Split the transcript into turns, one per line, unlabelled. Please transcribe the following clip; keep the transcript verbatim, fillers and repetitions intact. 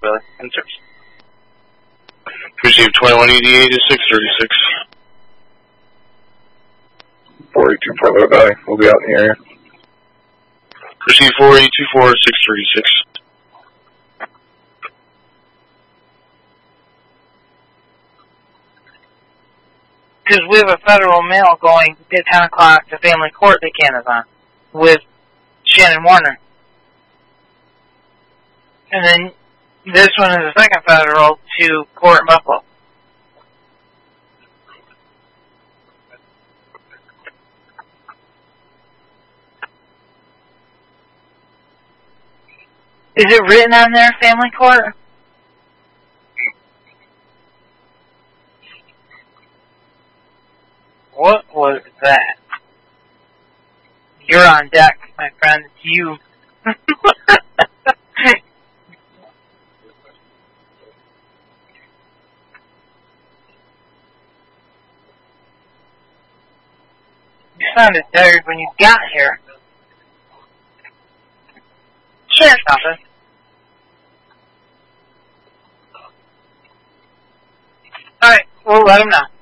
Billy. Answers.
Receive twenty-one eighty-eight to six thirty-six.
four eight two four, Little Valley. We'll be out in the area.
Receive four eight two four to six thirty-six.
Because we have a federal mail going at ten o'clock to family court that Candace on with Shannon Warner. And then this one is a second federal to court in Buffalo. Is it written on there, family court? What was that? You're on deck, my friend. It's you. You sounded tired when you got here. Sure, something. Alright, we'll let him know.